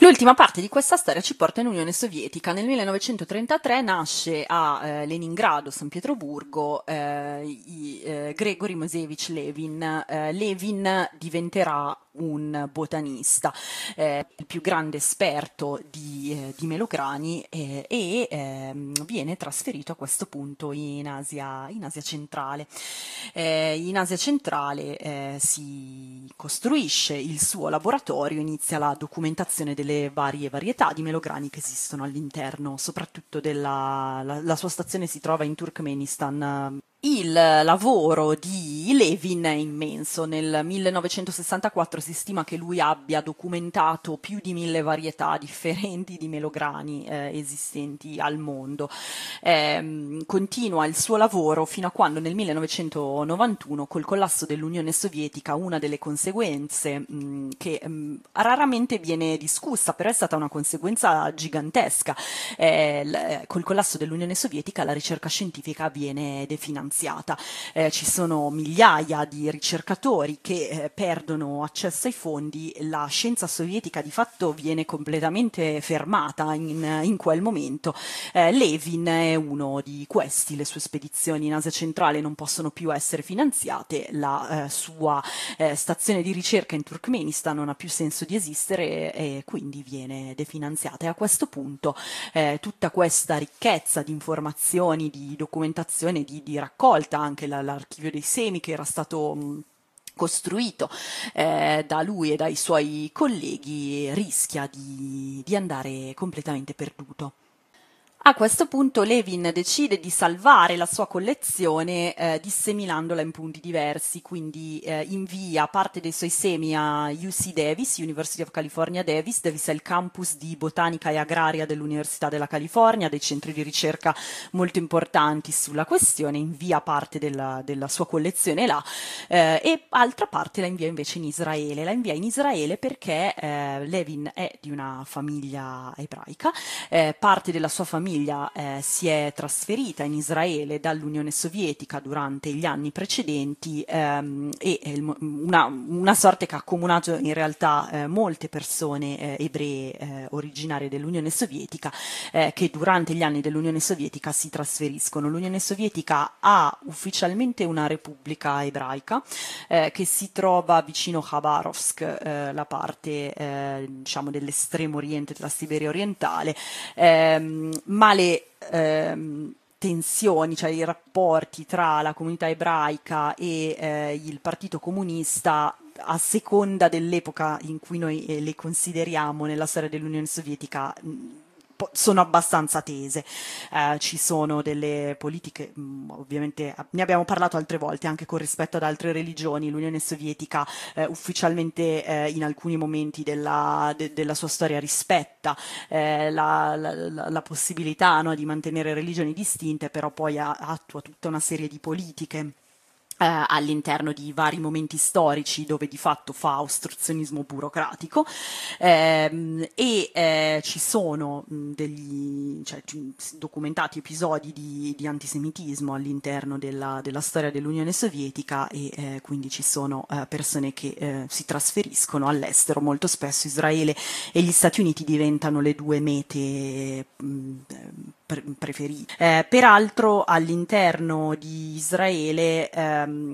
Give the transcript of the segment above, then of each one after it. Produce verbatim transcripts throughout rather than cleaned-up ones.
L'ultima parte di questa storia ci porta in Unione Sovietica. Nel millenovecentotrentatré nasce a eh, Leningrado, San Pietroburgo, eh, i, eh, Grigorij Moisevich Levin. Eh, Levin diventerà un botanista, eh, il più grande esperto di, eh, di melograni eh, e eh, viene trasferito a questo punto in Asia, in Asia centrale. Eh, in Asia centrale eh, si costruisce il suo laboratorio, inizia la documentazione delle varie varietà di melograni che esistono all'interno, soprattutto della la, la sua stazione si trova in Turkmenistan. Il lavoro di Levin è immenso. Nel millenovecentosessantaquattro si stima che lui abbia documentato più di mille varietà differenti di melograni eh, esistenti al mondo. Eh, continua il suo lavoro fino a quando nel millenovecentonovantuno, col collasso dell'Unione Sovietica, una delle conseguenze mh, che mh, raramente viene discussa, però è stata una conseguenza gigantesca. Eh, l- col collasso dell'Unione Sovietica la ricerca scientifica viene definanziata. Eh, ci sono migliaia di ricercatori che eh, perdono accesso ai fondi, la scienza sovietica di fatto viene completamente fermata in, in quel momento. Eh, Levin è uno di questi, le sue spedizioni in Asia centrale non possono più essere finanziate, la eh, sua eh, stazione di ricerca in Turkmenistan non ha più senso di esistere e quindi viene definanziata. E a questo punto eh, tutta questa ricchezza di informazioni, di documentazione, di, di raccolta, anche la, l'archivio dei semi che era stato mh, costruito eh, da lui e dai suoi colleghi, rischia di, di andare completamente perduto. A questo punto Levin decide di salvare la sua collezione eh, disseminandola in punti diversi, quindi eh, invia parte dei suoi semi a U C Davis, University of California Davis. Davis è il campus di botanica e agraria dell'Università della California, dei centri di ricerca molto importanti sulla questione. Invia parte della, della sua collezione là eh, e altra parte la invia invece in Israele. La invia in Israele perché eh, Levin è di una famiglia ebraica, eh, parte della sua famiglia Eh, si è trasferita in Israele dall'Unione Sovietica durante gli anni precedenti ehm, e il, una, una sorte che ha accomunato in realtà eh, molte persone eh, ebree eh, originarie dell'Unione Sovietica eh, che durante gli anni dell'Unione Sovietica si trasferiscono. L'Unione Sovietica ha ufficialmente una repubblica ebraica eh, che si trova vicino Khabarovsk, eh, la parte eh, diciamo dell'estremo oriente della Siberia orientale, ehm, ma le ehm, tensioni, cioè i rapporti tra la comunità ebraica e eh, il Partito Comunista, a seconda dell'epoca in cui noi eh, le consideriamo nella storia dell'Unione Sovietica, mh, sono abbastanza tese. Eh, ci sono delle politiche, mh, ovviamente ne abbiamo parlato altre volte anche con rispetto ad altre religioni. L'Unione Sovietica eh, ufficialmente eh, in alcuni momenti della, de, della sua storia rispetta eh, la, la, la, la possibilità, no, di mantenere religioni distinte, però poi ha, attua tutta una serie di politiche eh, all'interno di vari momenti storici dove di fatto fa ostruzionismo burocratico ehm, e eh, ci sono mh, degli cioè, documentati episodi di, di antisemitismo all'interno della, della storia dell'Unione Sovietica e eh, quindi ci sono eh, persone che eh, si trasferiscono all'estero. Molto spesso Israele e gli Stati Uniti diventano le due mete mh, preferiti. Eh, peraltro all'interno di Israele ehm,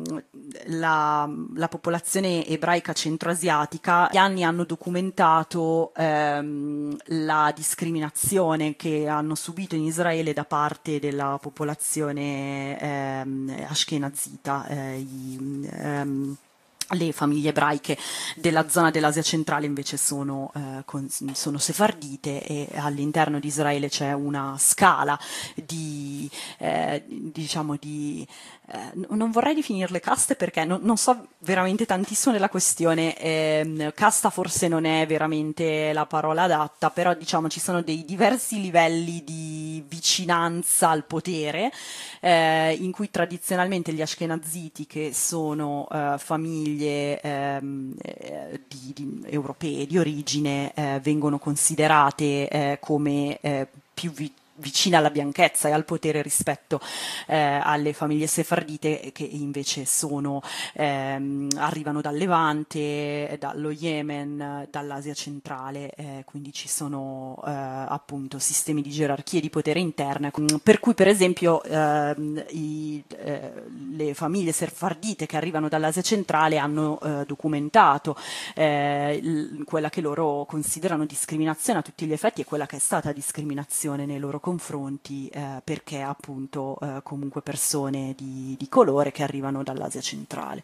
la, la popolazione ebraica centroasiatica negli anni hanno documentato ehm, la discriminazione che hanno subito in Israele da parte della popolazione ehm, ashkenazita. Eh, i, ehm, Le famiglie ebraiche della zona dell'Asia centrale invece sono, eh, con, sono sefardite e all'interno di Israele c'è una scala di, eh, diciamo di, eh, non vorrei definirle caste perché non, non so veramente tantissimo della questione, eh, casta forse non è veramente la parola adatta, però diciamo ci sono dei diversi livelli di vicinanza al potere eh, in cui tradizionalmente gli ashkenaziti, che sono eh, famiglie ehm, eh, di, di, europee di origine, eh, vengono considerate eh, come eh, più vi- vicina alla bianchezza e al potere rispetto eh, alle famiglie sefardite che invece sono, ehm, arrivano dal Levante, dallo Yemen, dall'Asia centrale, eh, quindi ci sono eh, appunto sistemi di gerarchie di potere interne, per cui per esempio ehm, i, eh, le famiglie sefardite che arrivano dall'Asia centrale hanno eh, documentato eh, l- quella che loro considerano discriminazione a tutti gli effetti e quella che è stata discriminazione nei loro confronti, eh, perché appunto eh, comunque persone di, di colore che arrivano dall'Asia centrale.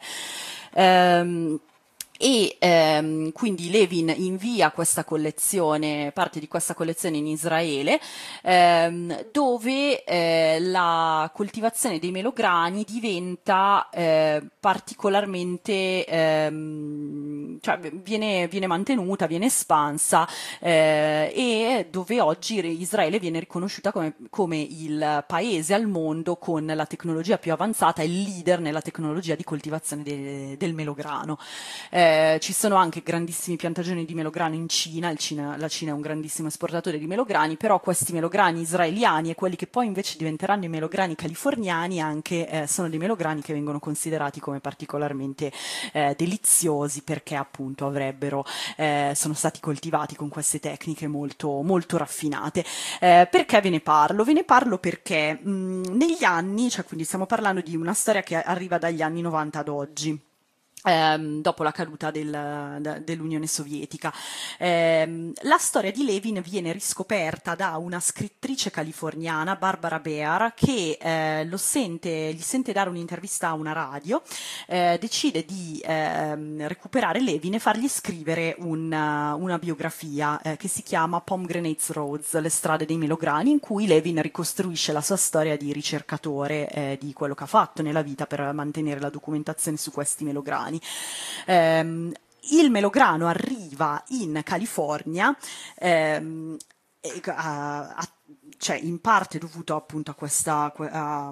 Ehm, e ehm, quindi Levin invia questa collezione, parte di questa collezione in Israele, ehm, dove eh, la coltivazione dei melograni diventa eh, particolarmente, ehm, cioè viene, viene mantenuta, viene espansa, eh, e dove oggi Israele viene riconosciuta come, come il paese al mondo con la tecnologia più avanzata, il leader nella tecnologia di coltivazione de, del melograno. Eh, ci sono anche grandissimi piantagioni di melograno in Cina. Il Cina, la Cina è un grandissimo esportatore di melograni, però questi melograni israeliani e quelli che poi invece diventeranno i melograni californiani anche eh, sono dei melograni che vengono considerati come particolarmente eh, deliziosi, perché appunto avrebbero, eh, sono stati coltivati con queste tecniche molto, molto raffinate. Eh, perché ve ne parlo? Ve ne parlo perché mh, negli anni, cioè quindi stiamo parlando di una storia che arriva dagli anni novanta ad oggi, ehm, dopo la caduta del, da- dell'Unione Sovietica. Ehm, la storia di Levin viene riscoperta da una scrittrice californiana, Barbara Bear, che eh, lo sente, gli sente dare un'intervista a una radio, eh, decide di ehm, recuperare Levin e fargli scrivere una, una biografia eh, che si chiama Pomegranates Roads, le strade dei melograni, in cui Levin ricostruisce la sua storia di ricercatore, eh, di quello che ha fatto nella vita per mantenere la documentazione su questi melograni. Ehm, il melograno arriva in California, ehm, e, a, a, cioè in parte dovuto appunto a questa a,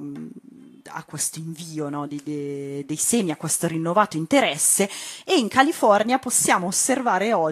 a questo invio, no, di, de, dei semi, a questo rinnovato interesse, e in California possiamo osservare oggi